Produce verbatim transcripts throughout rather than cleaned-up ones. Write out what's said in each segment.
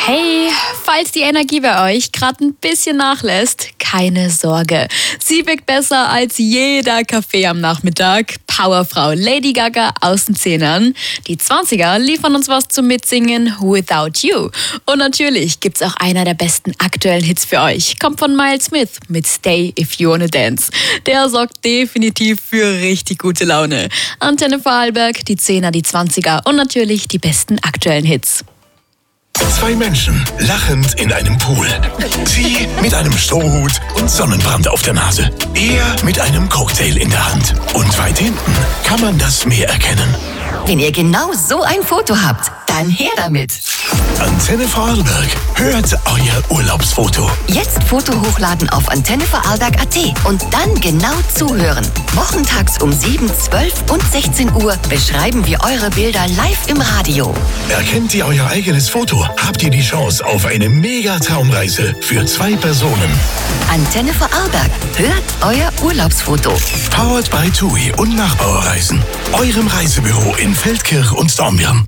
Hey, falls die Energie bei euch gerade ein bisschen nachlässt, keine Sorge. Sie wirkt besser als jeder Kaffee am Nachmittag. Powerfrau Lady Gaga aus den Zehnern. Die zwanziger liefern uns was zum Mitsingen, Without You. Und natürlich gibt's auch einer der besten aktuellen Hits für euch. Kommt von Miles Smith mit Stay If You Wanna Dance. Der sorgt definitiv für richtig gute Laune. Antenne Vorarlberg, die Zehner, die Zwanziger und natürlich die besten aktuellen Hits. Zwei Menschen lachend in einem Pool. Sie mit einem Strohhut und Sonnenbrand auf der Nase. Er mit einem Cocktail in der Hand. Und weit hinten kann man das Meer erkennen. Wenn ihr genau so ein Foto habt, dann her damit. Antenne Vorarlberg. Hört euer Urlaubsfoto. Jetzt Foto hochladen auf antenne vorarlberg punkt at und dann genau zuhören. Wochentags um sieben, zwölf und sechzehn Uhr beschreiben wir eure Bilder live im Radio. Erkennt ihr euer eigenes Foto, habt ihr die Chance auf eine Mega-Traumreise für zwei Personen. Antenne Vorarlberg. Hört euer Urlaubsfoto. Powered by TUI und Nachbauerreisen. Eurem Reisebüro in Feldkirch und Dornbirn.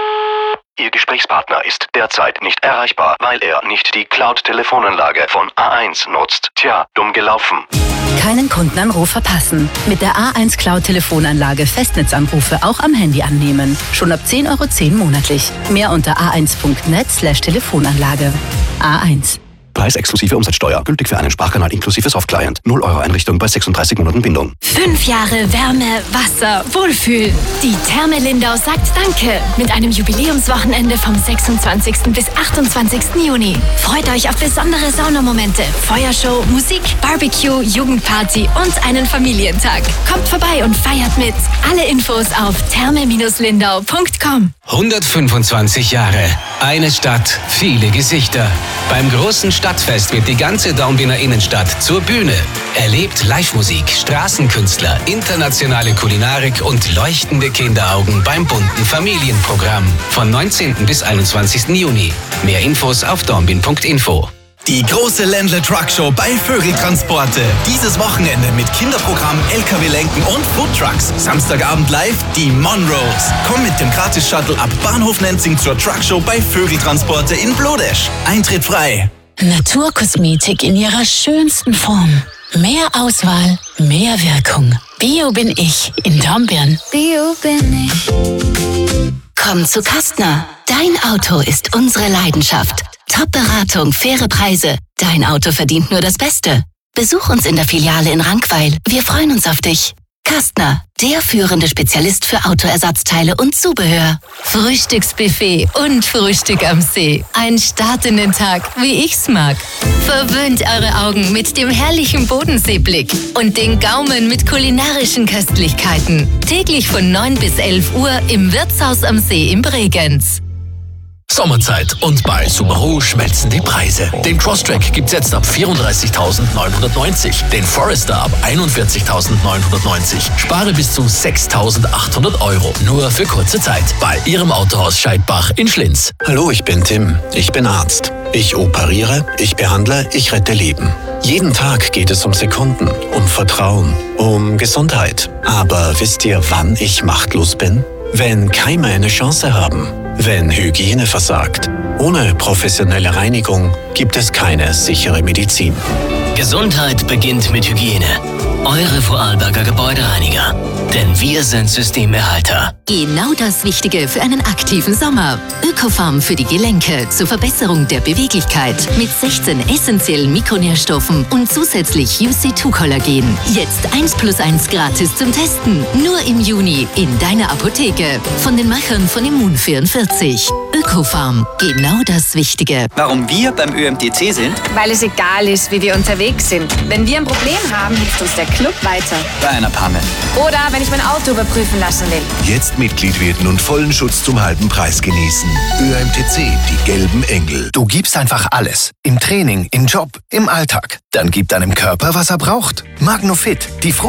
Ihr Gesprächspartner ist derzeit nicht erreichbar, weil er nicht die Cloud-Telefonanlage von A eins nutzt. Tja, dumm gelaufen. Keinen Kundenanruf verpassen. Mit der A eins Cloud-Telefonanlage Festnetzanrufe auch am Handy annehmen. Schon ab zehn Euro zehn monatlich. Mehr unter a eins punkt net slash Telefonanlage. A eins. Preis exklusive Umsatzsteuer. Gültig für einen Sprachkanal inklusive Softclient. null Euro Einrichtung bei sechsunddreißig Monaten Bindung. Fünf Jahre Wärme, Wasser, Wohlfühl. Die Therme Lindau sagt Danke mit einem Jubiläumswochenende vom sechsundzwanzigsten bis achtundzwanzigsten Juni. Freut euch auf besondere Saunamomente, Feuershow, Musik, Barbecue, Jugendparty und einen Familientag. Kommt vorbei und feiert mit. Alle Infos auf therme lindau punkt com. hundertfünfundzwanzig Jahre. Eine Stadt, viele Gesichter. Beim großen Stadtfest wird die ganze Dornbirner Innenstadt zur Bühne. Erlebt Live-Musik, Straßenkünstler, internationale Kulinarik und leuchtende Kinderaugen beim bunten Familienprogramm. Von neunzehnten bis einundzwanzigsten Juni. Mehr Infos auf dornbirn punkt info. Die große Ländle Truck Show bei Vögeltransporte. Dieses Wochenende mit Kinderprogramm, L K W-Lenken und Foodtrucks. Samstagabend live die Monroes. Komm mit dem Gratis-Shuttle ab Bahnhof Nenzing zur Truck Show bei Vögeltransporte in Blodesch. Eintritt frei. Naturkosmetik in ihrer schönsten Form. Mehr Auswahl, mehr Wirkung. Bio bin ich in Dornbirn. Bio bin ich. Komm zu Kastner. Dein Auto ist unsere Leidenschaft. Top-Beratung, faire Preise. Dein Auto verdient nur das Beste. Besuch uns in der Filiale in Rankweil. Wir freuen uns auf dich. Kastner, der führende Spezialist für Autoersatzteile und Zubehör. Frühstücksbuffet und Frühstück am See. Ein Start in den Tag, wie ich's mag. Verwöhnt eure Augen mit dem herrlichen Bodenseeblick und den Gaumen mit kulinarischen Köstlichkeiten. Täglich von neun bis elf Uhr im Wirtshaus am See in Bregenz. Sommerzeit und bei Subaru schmelzen die Preise. Den Crosstrek gibt's jetzt ab vierunddreißigtausendneunhundertneunzig, den Forester ab einundvierzigtausendneunhundertneunzig. Spare bis zu sechstausendachthundert Euro, nur für kurze Zeit. Bei Ihrem Autohaus Scheidbach in Schlinz. Hallo, ich bin Tim. Ich bin Arzt. Ich operiere, ich behandle, ich rette Leben. Jeden Tag geht es um Sekunden, um Vertrauen, um Gesundheit. Aber wisst ihr, wann ich machtlos bin? Wenn Keime eine Chance haben. Wenn Hygiene versagt. Ohne professionelle Reinigung gibt es keine sichere Medizin. Gesundheit beginnt mit Hygiene. Eure Vorarlberger Gebäudereiniger. Denn wir sind Systemerhalter. Genau das Wichtige für einen aktiven Sommer. Ökofarm für die Gelenke zur Verbesserung der Beweglichkeit mit sechzehn essentiellen Mikronährstoffen und zusätzlich U C zwei Kollagen. Jetzt eins plus eins gratis zum Testen. Nur im Juni in deiner Apotheke. Von den Machern von Immun vierundvierzig. Ökofarm. Genau das Wichtige. Warum wir beim Ö M T C sind? Weil es egal ist, wie wir unterwegs sind. Wenn wir ein Problem haben, hilft uns der Club weiter. Bei einer Panne. Oder wenn ich mein Auto überprüfen lassen will. Jetzt Mitglied werden und vollen Schutz zum halben Preis genießen. Ö M T C, die gelben Engel. Du gibst einfach alles. Im Training, im Job, im Alltag. Dann gib deinem Körper, was er braucht. Magnofit, die